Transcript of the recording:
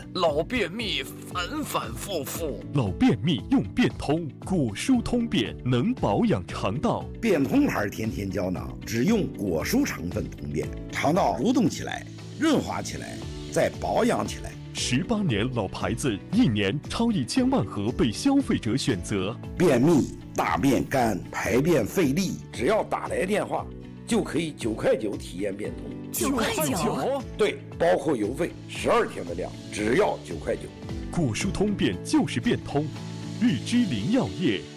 老便秘反反复复。 老便秘用便通，果蔬通便能保养肠道。 便通牌天天胶囊只用果蔬成分通便，肠道蠕动起来，润滑起来，再保养起来。 18年老牌子，1年超1000万盒被消费者选择。 便秘、大便干、排便费力，只要打来电话，就可以9块9体验便通。 9块9？ 对，包括邮费，12天的量，只要9块9。 果蔬通便就是便通，日之灵药业。